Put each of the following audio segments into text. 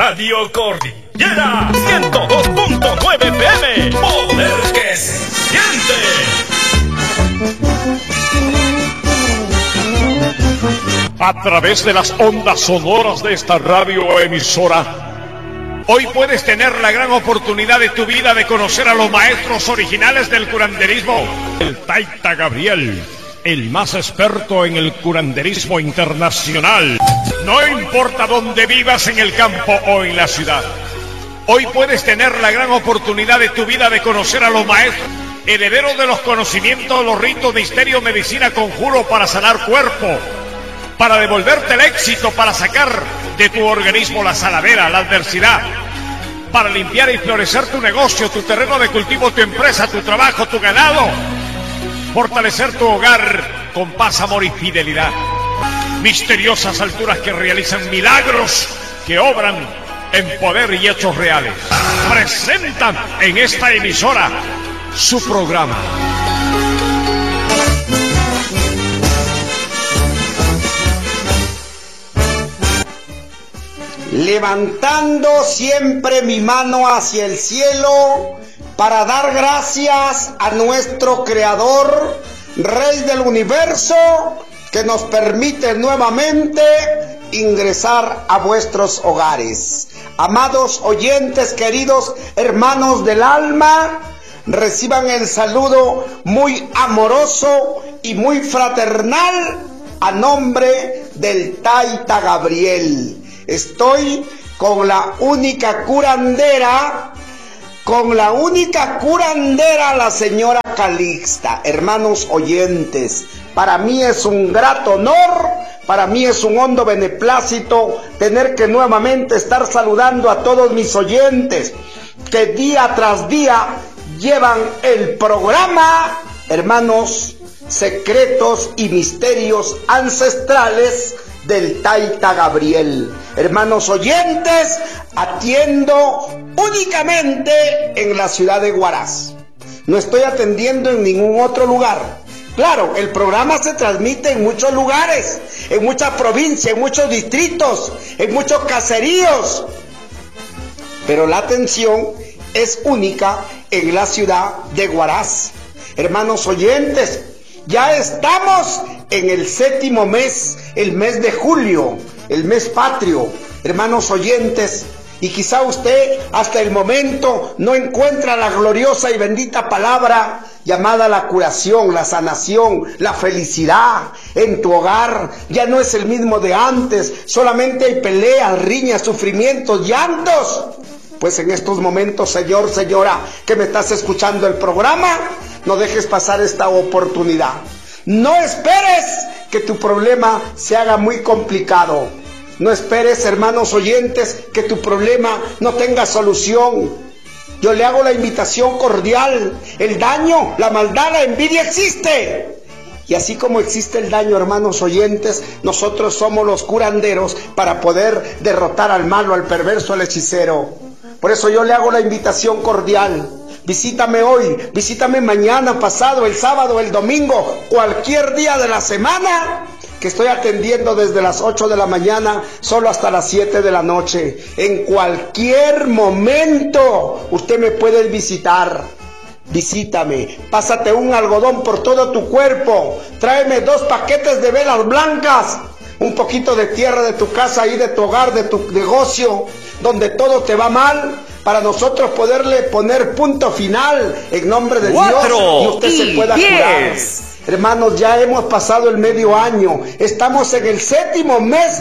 Radio Cordillera 102.9 FM. Poder que se siente. A través de las ondas sonoras de esta radioemisora, hoy puedes tener la gran oportunidad de tu vida de conocer a los maestros originales del curanderismo. El Taita Gabriel, el más experto en el curanderismo internacional. No importa dónde vivas, en el campo o en la ciudad, hoy puedes tener la gran oportunidad de tu vida de conocer a los maestros, herederos de los conocimientos, los ritos, misterio, medicina, conjuro para sanar cuerpo, para devolverte el éxito, para sacar de tu organismo la saladera, la adversidad, para limpiar y florecer tu negocio, tu terreno de cultivo, tu empresa, tu trabajo, tu ganado, fortalecer tu hogar con paz, amor y fidelidad. Misteriosas alturas que realizan milagros, que obran en poder y hechos reales. Presentan en esta emisora su programa. Levantando siempre mi mano hacia el cielo para dar gracias a nuestro Creador, Rey del Universo, que nos permite nuevamente ingresar a vuestros hogares. Amados oyentes, queridos hermanos del alma, reciban el saludo muy amoroso y muy fraternal a nombre del Taita Gabriel. Estoy con la única curandera, la señora Calixta. Hermanos oyentes, para mí es un grato honor, para mí es un hondo beneplácito tener que nuevamente estar saludando a todos mis oyentes que día tras día llevan el programa, hermanos, secretos y misterios ancestrales del Taita Gabriel. Hermanos oyentes, atiendo únicamente en la ciudad de Huaraz. No estoy atendiendo en ningún otro lugar. Claro, el programa se transmite en muchos lugares, en muchas provincias, en muchos distritos, en muchos caseríos, pero la atención es única en la ciudad de Huaraz. Hermanos oyentes, ya estamos en el 7º mes, el mes de julio, el mes patrio. Hermanos oyentes, y quizá usted hasta el momento no encuentra la gloriosa y bendita palabra llamada la curación, la sanación, la felicidad en tu hogar. Ya no es el mismo de antes, solamente hay peleas, riñas, sufrimientos, llantos. Pues en estos momentos, señor, señora, que me estás escuchando el programa, no dejes pasar esta oportunidad. No esperes que tu problema se haga muy complicado. No esperes, hermanos oyentes, que tu problema no tenga solución. Yo le hago la invitación cordial. El daño, la maldad, la envidia existe. Y así como existe el daño, hermanos oyentes, nosotros somos los curanderos para poder derrotar al malo, al perverso, al hechicero. Por eso yo le hago la invitación cordial. Visítame hoy, visítame mañana, pasado, el sábado, el domingo, cualquier día de la semana, que estoy atendiendo desde las 8 de la mañana solo hasta las 7 de la noche. En cualquier momento usted me puede visitar. Visítame, pásate un algodón por todo tu cuerpo, tráeme 2 paquetes de velas blancas, un poquito de tierra de tu casa y de tu hogar, de tu negocio, donde todo te va mal, para nosotros poderle poner punto final en nombre de Dios y usted se pueda curar. Hermanos, ya hemos pasado el medio año, estamos en el 7º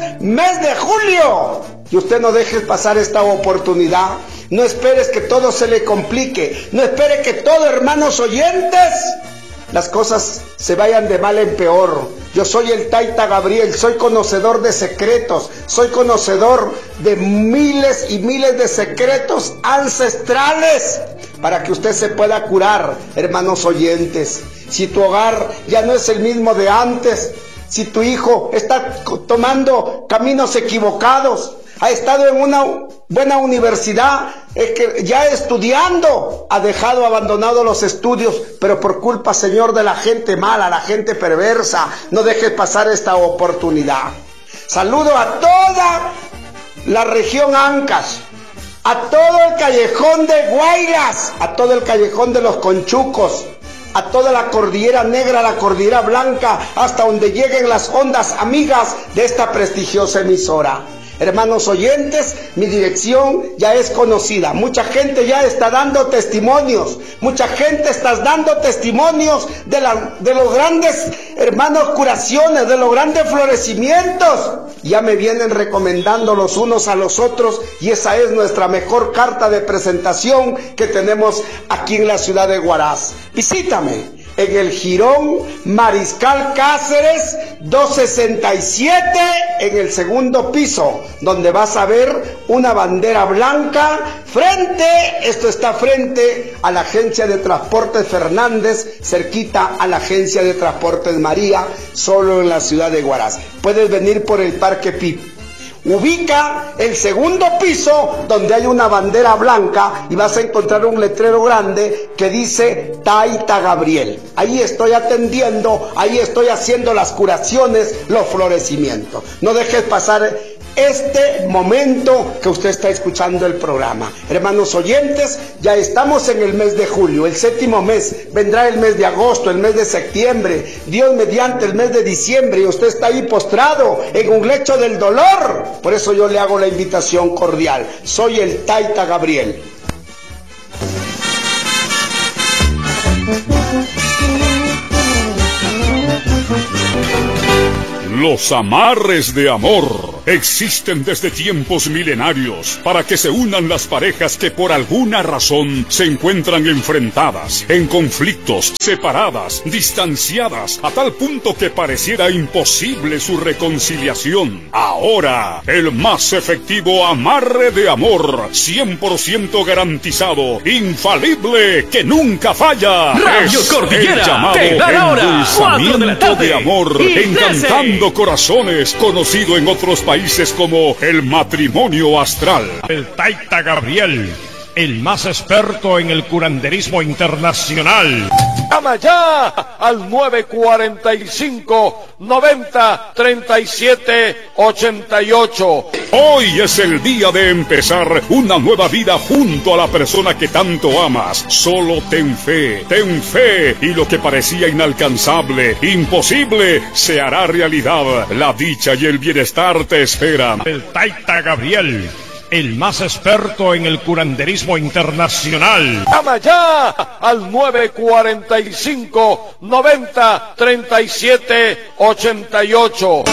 mes de julio, y usted no deje pasar esta oportunidad. No esperes que todo se le complique, no espere que todo, hermanos oyentes, las cosas se vayan de mal en peor. Yo soy el Taita Gabriel, soy conocedor de secretos, soy conocedor de miles y miles de secretos ancestrales para que usted se pueda curar, hermanos oyentes. Si tu hogar ya no es el mismo de antes, si tu hijo está tomando caminos equivocados, ha estado en una buena universidad, es que ya estudiando, ha dejado abandonado los estudios, pero por culpa, Señor, de la gente mala, la gente perversa, no dejes pasar esta oportunidad. Saludo a toda la región Ancash, a todo el callejón de Guaylas, a todo el callejón de los Conchucos, a toda la cordillera negra, la cordillera blanca, hasta donde lleguen las ondas amigas de esta prestigiosa emisora. Hermanos oyentes, mi dirección ya es conocida. Mucha gente ya está dando testimonios. Mucha gente está dando testimonios de los grandes, hermanos, curaciones, de los grandes florecimientos. Ya me vienen recomendando los unos a los otros y esa es nuestra mejor carta de presentación que tenemos aquí en la ciudad de Huaraz. Visítame en el Jirón Mariscal Cáceres 267 en el segundo piso, donde vas a ver una bandera blanca esto está frente a la agencia de transportes Fernández, cerquita a la agencia de transportes María, solo en la ciudad de Huaraz. Puedes venir por el Parque Pip. Ubica el segundo piso donde hay una bandera blanca y vas a encontrar un letrero grande que dice Taita Gabriel. Ahí estoy atendiendo, ahí estoy haciendo las curaciones, los florecimientos. No dejes pasar este momento que usted está escuchando el programa. Hermanos oyentes, ya estamos en el mes de julio, el séptimo mes. Vendrá el mes de agosto, el mes de septiembre, Dios mediante el mes de diciembre, y usted está ahí postrado en un lecho del dolor. Por eso yo le hago la invitación cordial. Soy el Taita Gabriel. Los amarres de amor existen desde tiempos milenarios para que se unan las parejas que por alguna razón se encuentran enfrentadas, en conflictos, separadas, distanciadas, a tal punto que pareciera imposible su reconciliación. Ahora, el más efectivo amarre de amor, 100% garantizado, infalible, que nunca falla. Radio es Cordillera el llamado te da la hora, 4 de la tarde, de amor, y encantando corazones, conocido en otros países como el matrimonio astral. El Taita Gabriel, el más experto en el curanderismo internacional. Llama ya al 945-90-37-88. Hoy es el día de empezar una nueva vida junto a la persona que tanto amas. Solo ten fe, y lo que parecía inalcanzable, imposible, se hará realidad. La dicha y el bienestar te esperan. El Taita Gabriel, el más experto en el curanderismo internacional. Llama ya al 945-90-37-88.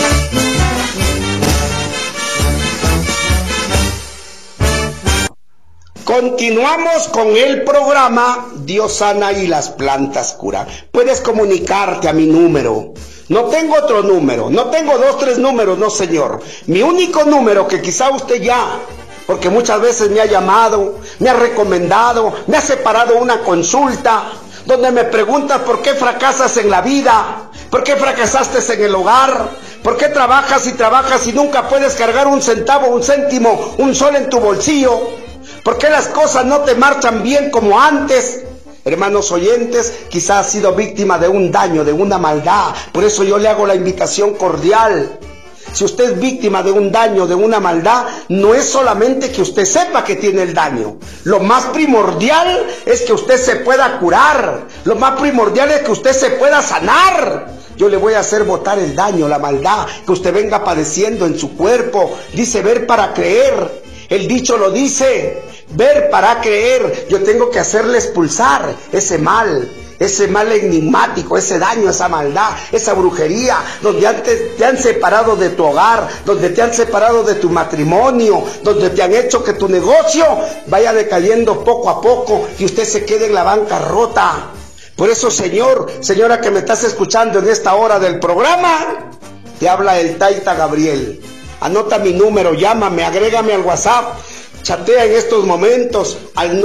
Continuamos con el programa Dios sana y las plantas curan. Puedes comunicarte a mi número. No tengo otro número, no tengo 2, 3 números, no señor. Mi único número que quizá usted ya, porque muchas veces me ha llamado, me ha recomendado, me ha separado una consulta, donde me preguntas por qué fracasas en la vida, por qué fracasaste en el hogar, por qué trabajas y nunca puedes cargar un centavo, un céntimo, un sol en tu bolsillo, por qué las cosas no te marchan bien como antes. Hermanos oyentes, quizás ha sido víctima de un daño, de una maldad. Por eso yo le hago la invitación cordial. Si usted es víctima de un daño, de una maldad, no es solamente que usted sepa que tiene el daño. Lo más primordial es que usted se pueda curar. Lo más primordial es que usted se pueda sanar. Yo le voy a hacer botar el daño, la maldad que usted venga padeciendo en su cuerpo. Dice ver para creer. El dicho lo dice, ver para creer. Yo tengo que hacerle expulsar ese mal enigmático, ese daño, esa maldad, esa brujería, donde antes te han separado de tu hogar, donde te han separado de tu matrimonio, donde te han hecho que tu negocio vaya decayendo poco a poco y usted se quede en la bancarrota. Por eso, señora que me estás escuchando en esta hora del programa, te habla el Taita Gabriel. Anota mi número, llámame, agrégame al WhatsApp, chatea en estos momentos al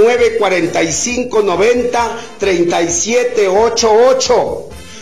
945-90-3788,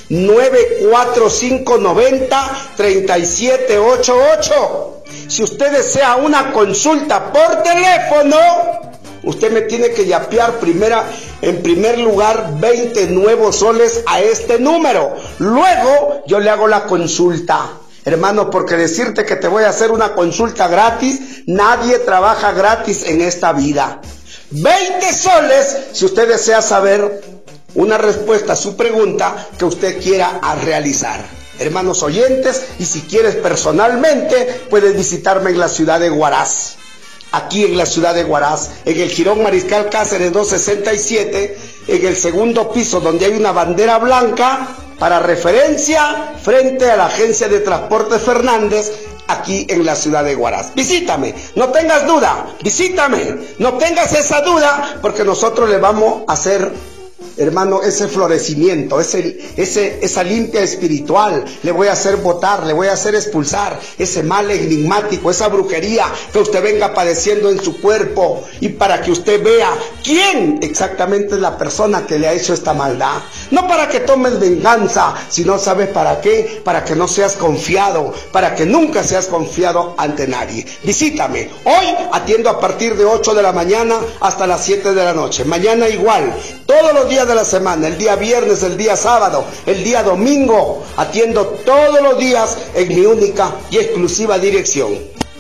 945-90-3788. Si usted desea una consulta por teléfono, usted me tiene que yapear en primer lugar 20 nuevos soles a este número. Luego yo le hago la consulta. Hermano, porque decirte que te voy a hacer una consulta gratis, nadie trabaja gratis en esta vida. 20 soles si usted desea saber una respuesta a su pregunta que usted quiera realizar. Hermanos oyentes, y si quieres personalmente, puedes visitarme en la ciudad de Huaraz. Aquí en la ciudad de Huaraz, en el Jirón Mariscal Cáceres 267, en el segundo piso donde hay una bandera blanca, para referencia, frente a la agencia de transporte Fernández, aquí en la ciudad de Huaraz. Visítame, no tengas duda, visítame, no tengas esa duda, porque nosotros le vamos a hacer, hermano, ese florecimiento, esa limpia espiritual. Le voy a hacer botar, le voy a hacer expulsar ese mal enigmático, esa brujería que usted venga padeciendo en su cuerpo, y para que usted vea quién exactamente es la persona que le ha hecho esta maldad. No para que tomes venganza, sino ¿sabes para qué? Para que no seas confiado, para que nunca seas confiado ante nadie. Visítame. Hoy atiendo a partir de 8 de la mañana hasta las 7 de la noche. Mañana igual. Todos los días de la semana, el día viernes, el día sábado, el día domingo, atiendo todos los días en mi única y exclusiva dirección.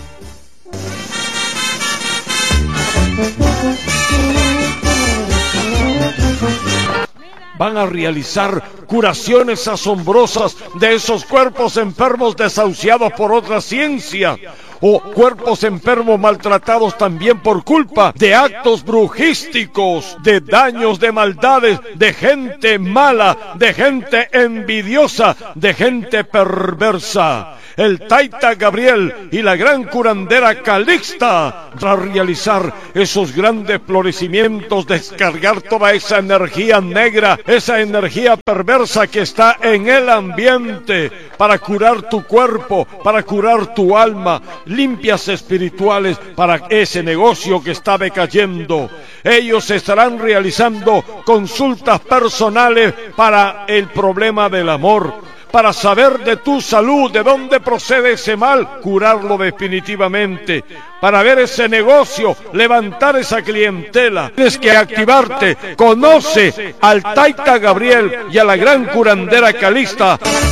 Van a realizar curaciones asombrosas de esos cuerpos enfermos desahuciados por otra ciencia, o cuerpos enfermos maltratados también por culpa de actos brujísticos, de daños, de maldades, de gente mala, de gente envidiosa, de gente perversa. El Taita Gabriel y la gran curandera Calixta para realizar esos grandes florecimientos, descargar toda esa energía negra, esa energía perversa que está en el ambiente, para curar tu cuerpo, para curar tu alma, limpias espirituales para ese negocio que está decayendo. Ellos estarán realizando consultas personales para el problema del amor, para saber de tu salud, de dónde procede ese mal, curarlo definitivamente, para ver ese negocio, levantar esa clientela. Tienes que activarte. Conoce al Taita Gabriel y a la gran curandera Calixta.